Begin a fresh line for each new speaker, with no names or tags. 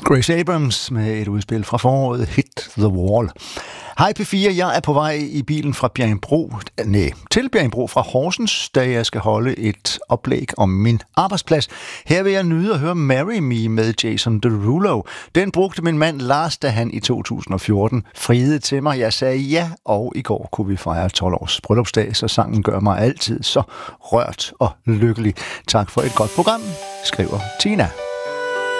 Grace Abrams med et udspil fra foråret, Hit the Wall. Hej P4, jeg er på vej i bilen fra til Bjerringbro fra Horsens, da jeg skal holde et oplæg om min arbejdsplads. Her vil jeg nyde at høre Marry Me med Jason Derulo. Den brugte min mand Lars, da han i 2014 friede til mig. Jeg sagde ja, og i går kunne vi fejre 12 års bryllupsdag, så sangen gør mig altid så rørt og lykkelig. Tak for et godt program, skriver Tina.